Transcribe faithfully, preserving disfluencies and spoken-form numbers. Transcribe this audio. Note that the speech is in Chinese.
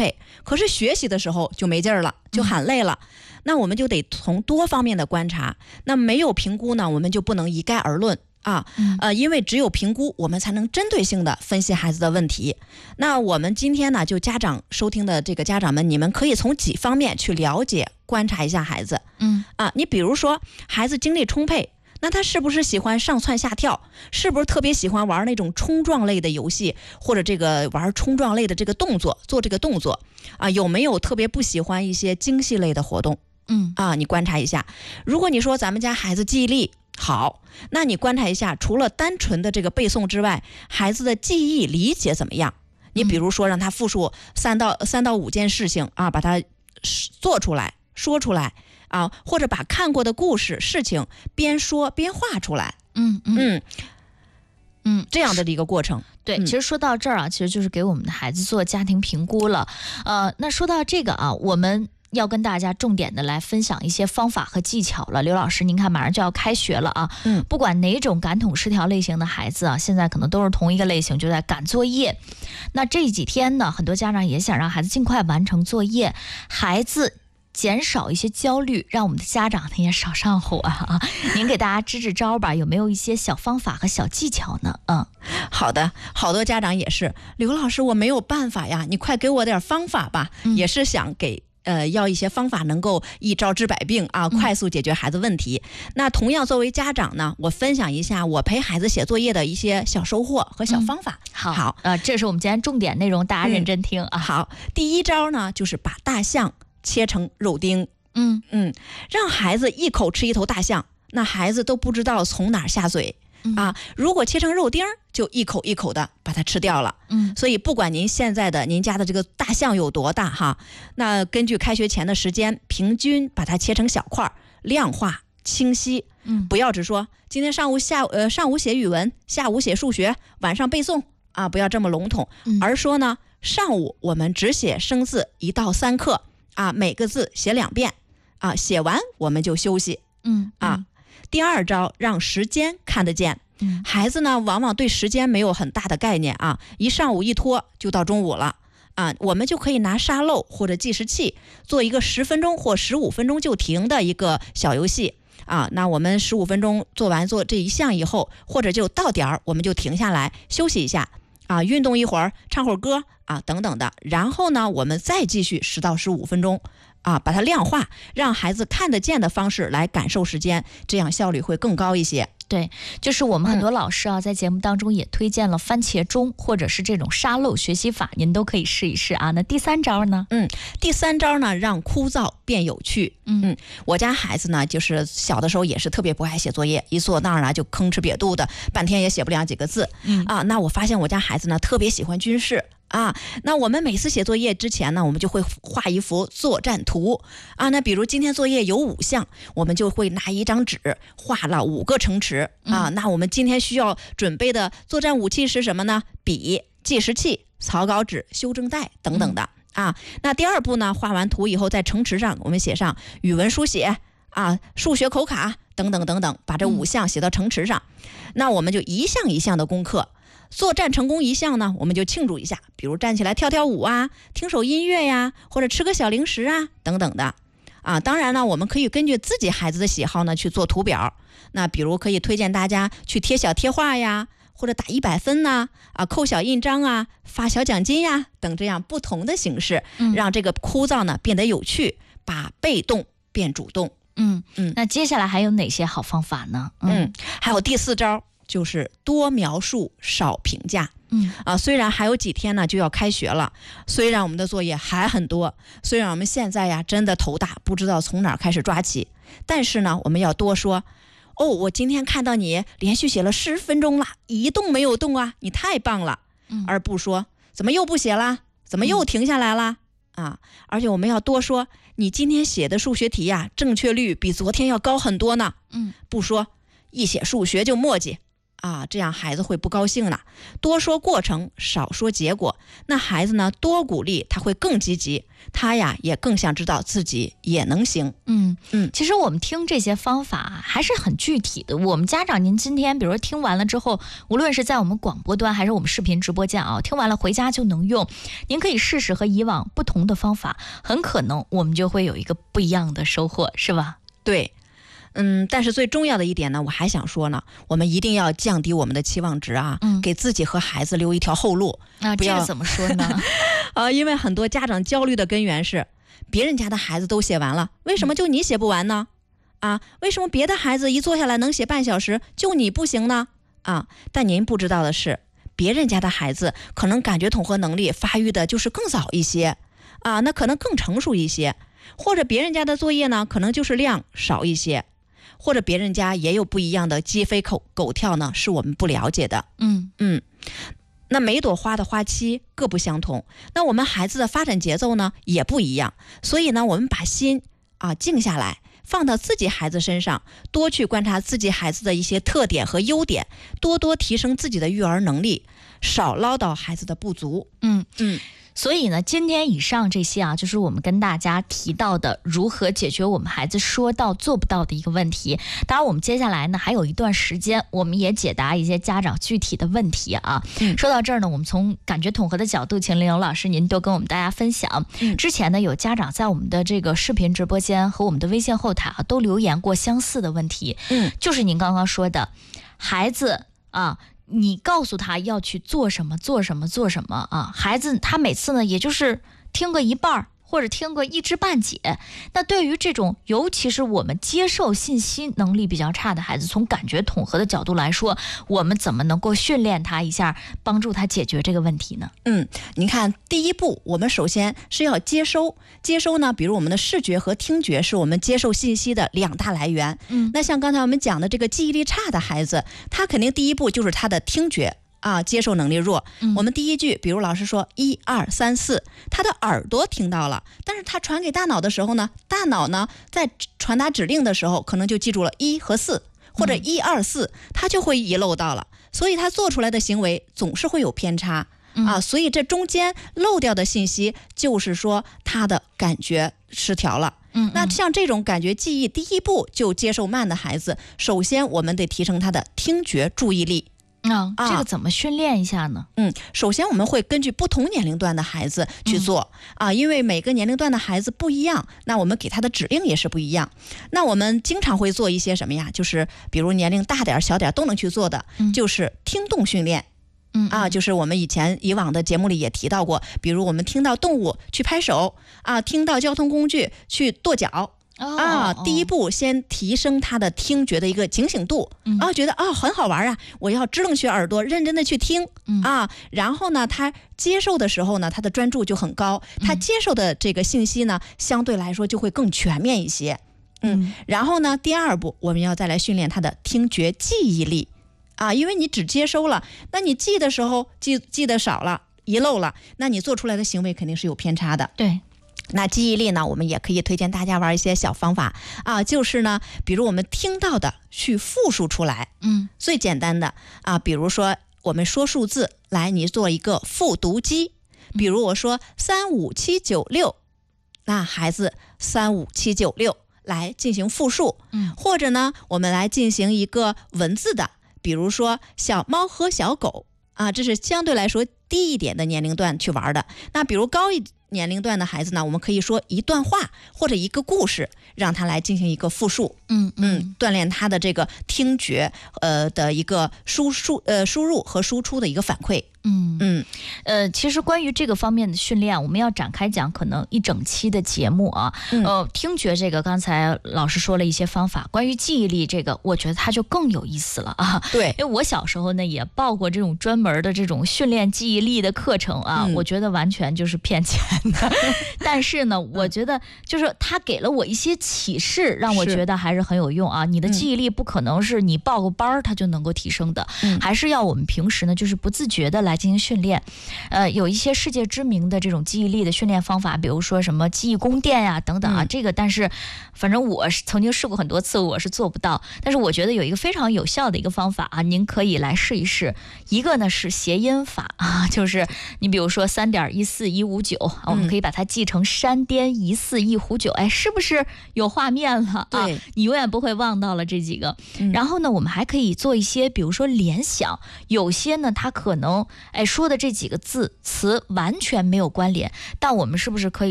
沛，可是学习的时候就没劲儿了，就喊累了。嗯，那我们就得从多方面的观察。那没有评估呢，我们就不能一概而论啊，呃，因为只有评估，我们才能针对性的分析孩子的问题。那我们今天呢，就家长收听的这个家长们，你们可以从几方面去了解、观察一下孩子。嗯啊，你比如说，孩子精力充沛，那他是不是喜欢上蹿下跳？是不是特别喜欢玩那种冲撞类的游戏，或者这个玩冲撞类的这个动作，做这个动作啊？有没有特别不喜欢一些精细类的活动？嗯啊，你观察一下。如果你说咱们家孩子记忆力好，那你观察一下，除了单纯的这个背诵之外，孩子的记忆理解怎么样？你比如说让他复述三到三到五件事情啊，把它做出来、说出来啊，或者把看过的故事、事情边说边画出来。嗯嗯嗯，这样的一个过程。 对，其实说到这儿啊，其实就是给我们的孩子做家庭评估了。呃，那说到这个啊，我们要跟大家重点的来分享一些方法和技巧了。刘老师，您看马上就要开学了啊，嗯，不管哪种感统失调类型的孩子啊，现在可能都是同一个类型，就在赶作业。那这几天呢，很多家长也想让孩子尽快完成作业，孩子减少一些焦虑，让我们的家长呢也少上火啊。您给大家支支招吧，有没有一些小方法和小技巧呢？嗯， 好的，好多家长也是，刘老师我没有办法呀，你快给我点方法吧，嗯，也是想给呃，要一些方法能够一招治百病啊，快速解决孩子问题。嗯，那同样作为家长呢，我分享一下我陪孩子写作业的一些小收获和小方法。嗯， 好，好，呃，这是我们今天重点内容，大家认真听啊。 嗯，好，第一招呢，就是把大象切成肉丁。嗯嗯，让孩子一口吃一头大象，那孩子都不知道从哪儿下嘴。啊，如果切成肉丁，就一口一口的把它吃掉了。嗯，所以不管您现在的您家的这个大象有多大哈，那根据开学前的时间，平均把它切成小块，量化清晰。嗯，不要只说今天上午下呃上午写语文，下午写数学，晚上背诵啊，不要这么笼统。嗯，而说呢，上午我们只写生字一到三课啊，每个字写两遍啊，写完我们就休息。嗯啊。嗯，第二招，让时间看得见。嗯，孩子呢，往往对时间没有很大的概念啊，一上午一拖就到中午了啊。我们就可以拿沙漏或者计时器做一个十分钟或十五分钟就停的一个小游戏啊。那我们十五分钟做完做这一项以后，或者就到点儿我们就停下来休息一下啊，运动一会儿，唱会儿歌啊等等的。然后呢，我们再继续十到十五分钟。啊，把它量化，让孩子看得见的方式来感受时间，这样效率会更高一些。 对，就是我们很多老师啊，嗯，在节目当中也推荐了番茄钟或者是这种沙漏学习法，您都可以试一试啊。那第三招呢？ 嗯，第三招呢，让枯燥变有趣。嗯嗯，我家孩子呢，就是小的时候也是特别不爱写作业，一坐那儿呢就吭哧瘪肚的，半天也写不了几个字。嗯啊，那我发现我家孩子呢特别喜欢军事。啊，那我们每次写作业之前呢，我们就会画一幅作战图啊。那比如今天作业有五项，我们就会拿一张纸画了五个城池啊。嗯，那我们今天需要准备的作战武器是什么呢？笔、计时器、草稿纸、修正带等等的。嗯，啊。那第二步呢，画完图以后，在城池上我们写上语文书写啊、数学口卡等等等等，把这五项写到城池上。嗯，那我们就一项一项的攻克。作战成功一项呢，我们就庆祝一下，比如站起来跳跳舞啊，听首音乐呀，或者吃个小零食啊，等等的啊。当然呢，我们可以根据自己孩子的喜好呢去做图表。那比如可以推荐大家去贴小贴画呀，或者打一百分呐，啊，扣小印章啊，发小奖金呀，等这样不同的形式，让这个枯燥呢变得有趣，把被动变主动。 嗯嗯，那接下来还有哪些好方法呢？ 嗯，嗯还有第四招。就是多描述少评价。嗯啊，虽然还有几天呢就要开学了，虽然我们的作业还很多，虽然我们现在呀真的头大，不知道从哪儿开始抓起，但是呢，我们要多说哦，我今天看到你连续写了十分钟了，一动没有动啊，你太棒了。嗯，而不说怎么又不写了，怎么又停下来了。嗯，啊，而且我们要多说你今天写的数学题呀，正确率比昨天要高很多呢。嗯，不说一写数学就墨迹。 啊，这样孩子会不高兴呢。多说过程，少说结果。那孩子呢，多鼓励，他会更积极，他呀也更想知道自己也能行。 嗯嗯，其实我们听这些方法还是很具体的。我们家长，您今天比如说听完了之后，无论是在我们广播端还是我们视频直播间啊，听完了回家就能用。您可以试试和以往不同的方法，很可能我们就会有一个不一样的收获，是吧？ 对。嗯，但是最重要的一点呢，我还想说呢，我们一定要降低我们的期望值啊，嗯、给自己和孩子留一条后路啊。 不要这个怎么说呢？ 啊，因为很多家长焦虑的根源是，别人家的孩子都写完了，为什么就你写不完呢？嗯、啊，为什么别的孩子一坐下来能写半小时，就你不行呢？啊，但您不知道的是，别人家的孩子可能感觉统合能力发育的就是更早一些啊，那可能更成熟一些，或者别人家的作业呢，可能就是量少一些。或者别人家也有不一样的鸡飞狗狗跳呢，是我们不了解的。 嗯嗯，那每朵花的花期各不相同，那我们孩子的发展节奏呢也不一样，所以呢，我们把心啊静下来，放到自己孩子身上，多去观察自己孩子的一些特点和优点，多多提升自己的育儿能力，少唠叨孩子的不足。 嗯嗯。 所以呢，今天以上这些啊，就是我们跟大家提到的如何解决我们孩子说到做不到的一个问题。当然，我们接下来呢还有一段时间，我们也解答一些家长具体的问题啊。嗯、说到这儿呢，我们从感觉统合的角度，请林勇老师您多跟我们大家分享。嗯、之前呢，有家长在我们的这个视频直播间和我们的微信后台啊，都留言过相似的问题。嗯，就是您刚刚说的，孩子啊。你告诉他要去做什么做什么做什么啊，孩子他每次呢也就是听个一半或者听个一知半解。那对于这种尤其是我们接受信息能力比较差的孩子，从感觉统合的角度来说，我们怎么能够训练他一下，帮助他解决这个问题呢？ 嗯，您看，第一步我们首先是要接收接收呢，比如我们的视觉和听觉是我们接受信息的两大来源。嗯，那像刚才我们讲的这个记忆力差的孩子，他肯定第一步就是他的听觉啊，接受能力弱。嗯、我们第一句，比如老师说一二三四，他的耳朵听到了，但是他传给大脑的时候呢，大脑呢在传达指令的时候，可能就记住了一和四，或者一二四，他就会遗漏到了，所以他做出来的行为总是会有偏差。啊，所以这中间漏掉的信息，就是说他的感觉失调了。嗯，那像这种感觉记忆第一步就接受慢的孩子，首先我们得提升他的听觉注意力。 嗯、啊，这个怎么训练一下呢？ 嗯，首先我们会根据不同年龄段的孩子去做、嗯、啊，因为每个年龄段的孩子不一样，那我们给他的指令也是不一样。那我们经常会做一些什么呀？就是比如年龄大点小点都能去做的，嗯、就是听动训练。嗯啊，就是我们以前以往的节目里也提到过，比如我们听到动物去拍手啊，听到交通工具去跺脚。哦、啊，第一步先提升他的听觉的一个警醒度、嗯、啊，觉得啊很好玩啊，我要支棱起耳朵，认真的去听、嗯、啊，然后呢，他接受的时候呢，他的专注就很高，他接受的这个信息呢，相对来说就会更全面一些。嗯，嗯然后呢，第二步我们要再来训练他的听觉记忆力啊，因为你只接收了，那你记的时候记记得少了，遗漏了，那你做出来的行为肯定是有偏差的。 对。 那记忆力呢，我们也可以推荐大家玩一些小方法啊，就是呢，比如我们听到的去复述出来，嗯，最简单的啊，比如说我们说数字，来，你做一个复读机，比如我说三五七九六，那孩子三五七九六来进行复述，嗯，或者呢，我们来进行一个文字的，比如说小猫和小狗啊，这是相对来说低一点的年龄段去玩的。那比如高一年龄段的孩子呢，我们可以说一段话或者一个故事，让他来进行一个复述，嗯嗯，锻炼他的这个听觉呃的一个输输呃输入和输出的一个反馈。 嗯嗯，呃，其实关于这个方面的训练，我们要展开讲，可能一整期的节目啊。嗯、呃，听觉这个，刚才老师说了一些方法，关于记忆力这个，我觉得它就更有意思了啊。 对， 因为我小时候呢也报过这种专门的这种训练记忆力的课程啊，嗯、我觉得完全就是骗钱的。但是呢，我觉得就是他给了我一些启示，让我觉得还是实很有用啊。你的记忆力不可能是你报个班儿它就能够提升的， 嗯、 还是要我们平时呢就是不自觉的来进行训练。呃，有一些世界知名的这种记忆力的训练方法，比如说什么记忆宫殿呀、啊、等等啊、嗯，这个但是反正我是曾经试过很多次，我是做不到。但是我觉得有一个非常有效的一个方法啊，您可以来试一试。一个呢是谐音法啊，就是你比如说三点一四一五九啊，我们可以把它记成山巅一四一壶酒，哎，是不是有画面了啊？ 对， 你永远不会忘到了这几个。嗯、然后呢，我们还可以做一些，比如说联想，有些呢它可能哎说的这几个字词完全没有关联，但我们是不是可以